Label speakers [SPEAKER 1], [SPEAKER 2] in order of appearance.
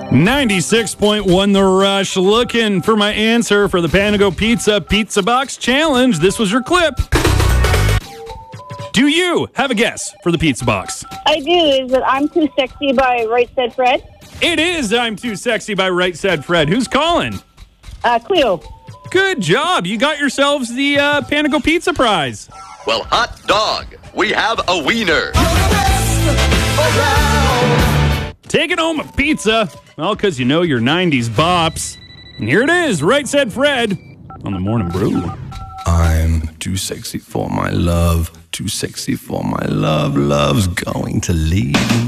[SPEAKER 1] 96.1 The Rush. Looking for my answer for the Panago Pizza Box Challenge. This was your clip. Do you have a guess for the pizza box?
[SPEAKER 2] I do. Is it I'm Too Sexy by Right Said Fred?
[SPEAKER 1] It is I'm Too Sexy by Right Said Fred. Who's calling?
[SPEAKER 2] Cleo.
[SPEAKER 1] Good job. You got yourselves the Panago Pizza Prize.
[SPEAKER 3] Well, hot dog, we have a wiener.
[SPEAKER 1] Taking home a pizza. Well, because you know your 90s bops. And here it is, Right Said Fred on the Morning Brew.
[SPEAKER 4] I'm too sexy for my love, too sexy for my love, love's going to leave